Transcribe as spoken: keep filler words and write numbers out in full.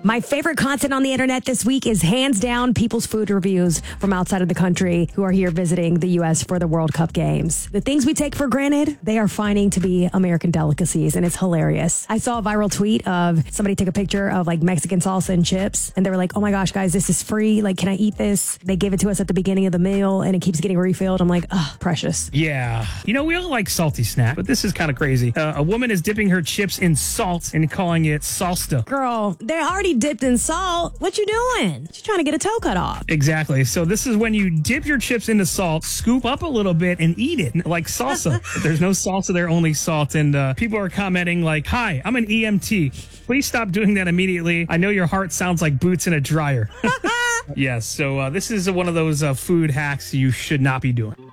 My favorite content on the internet this week is hands down people's food reviews from outside of the country who are here visiting the U S for the World Cup games. The things we take for granted, they are finding to be American delicacies, and it's hilarious. I saw a viral tweet of somebody took a picture of like Mexican salsa and chips, and they were like, oh my gosh, guys, this is free. Like, can I eat this? They give it to us at the beginning of the meal, and it keeps getting refilled. I'm like, oh, precious. Yeah. You know, we all like salty snacks, but this is kind of crazy. Uh, a woman is dipping her chips in salt and calling it salsa. Girl, they're already dipped in salt. What you doing? She's trying to get a toe cut off. Exactly. So this is when you dip your chips into salt, scoop up a little bit, and eat it like salsa. There's no salsa there, only salt. And uh, people are commenting like, hi, I'm an E M T. Please stop doing that immediately. I know your heart sounds like boots in a dryer. Yes. So uh, this is one of those uh, food hacks you should not be doing.